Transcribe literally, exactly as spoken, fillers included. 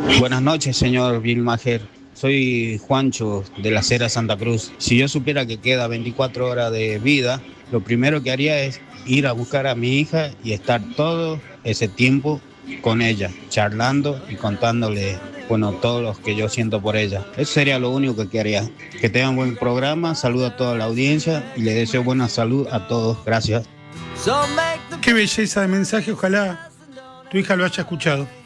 Buenas noches, señor Vilmajer. Soy Juancho de la Cera Santa Cruz. Si yo supiera que queda veinticuatro horas de vida, lo primero que haría es ir a buscar a mi hija y estar todo ese tiempo con ella, charlando y contándole, bueno, todo lo que yo siento por ella. Eso sería lo único que haría. Que tengan buen programa, saludo a toda la audiencia y le deseo buena salud a todos. Gracias. Qué belleza de mensaje, ojalá tu hija lo haya escuchado.